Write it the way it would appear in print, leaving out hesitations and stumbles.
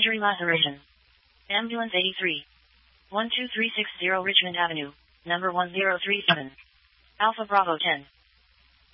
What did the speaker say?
Injury laceration. Ambulance 83. 12360 Richmond Avenue, number 1037. Alpha Bravo 10.